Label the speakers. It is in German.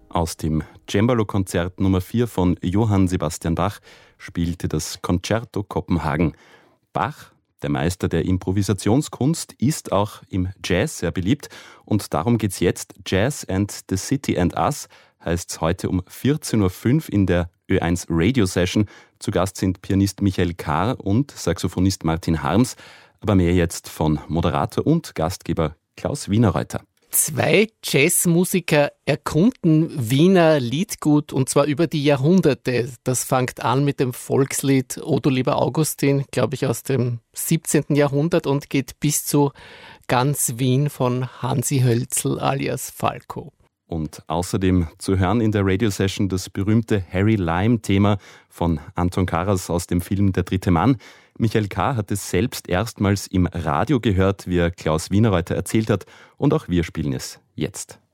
Speaker 1: Aus dem Cembalo-Konzert Nummer 4 von Johann Sebastian Bach spielte das Concerto Kopenhagen. Bach, der Meister der Improvisationskunst, ist auch im Jazz sehr beliebt und darum geht's jetzt. Jazz and the City and Us heißt's heute um 14.05 Uhr in der Ö1 Radio Session. Zu Gast sind Pianist Michael Kahr und Saxophonist Martin Harms. Aber mehr jetzt von Moderator und Gastgeber Klaus Wienerreuter.
Speaker 2: Zwei Jazzmusiker erkunden Wiener Liedgut und zwar über die Jahrhunderte. Das fängt an mit dem Volkslied O du lieber Augustin, glaube ich aus dem 17. Jahrhundert und geht bis zu Ganz Wien von Hansi Hölzl alias Falco.
Speaker 1: Und außerdem zu hören in der Radiosession das berühmte Harry Lime-Thema von Anton Karas aus dem Film Der dritte Mann. Michael Kahr hat es selbst erstmals im Radio gehört, wie er Klaus Wienerreuter erzählt hat, und auch wir spielen es jetzt.